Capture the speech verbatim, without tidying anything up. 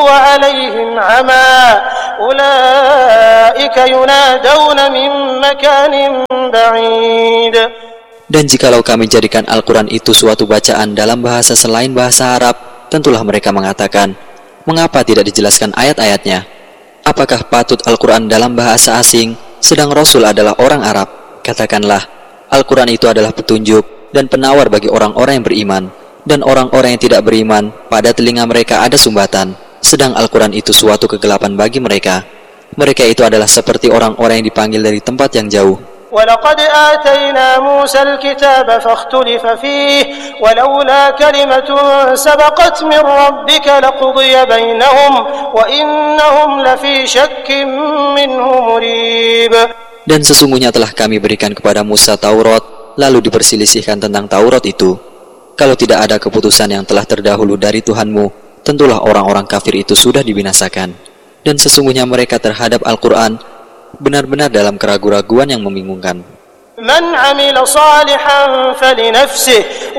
وعليهم عمى أولئك ينادون من مكان بعيد. Dan jikalau kami jadikan Al-Quran itu suatu bacaan dalam bahasa selain bahasa Arab, tentulah mereka mengatakan, mengapa tidak dijelaskan ayat-ayatnya? Apakah patut Al-Quran dalam bahasa asing, sedang Rasul adalah orang Arab? Katakanlah, Al-Quran itu adalah petunjuk dan penawar bagi orang-orang yang beriman, dan orang-orang yang tidak beriman, pada telinga mereka ada sumbatan, sedang Al-Quran itu suatu kegelapan bagi mereka. Mereka itu adalah seperti orang-orang yang dipanggil dari tempat yang jauh. وَلَقَدْ آتَيْنَا مُوسَى الْكِتَابَ فَاخْتُلِفَ فِيهِ وَلَوْلَا كَلِمَةٌ سَبَقَتْ مِنْ رَبِّكَ لَقُضِيَ بَيْنَهُمْ وَإِنَّهُمْ لَفِي شَكٍّ مِّنْهُ مُرِيبٍ. Dan sesungguhnya telah kami berikan kepada Musa Taurat, lalu diperselisihkan tentang Taurat itu. Kalau tidak ada keputusan yang telah terdahulu dari Tuhanmu, tentulah orang-orang kafir itu sudah dibinasakan. Dan sesungguhnya mereka terhadap Al-Quran benar-benar dalam keraguan-raguan yang membingungkan. Man 'amila salihan falinafsihi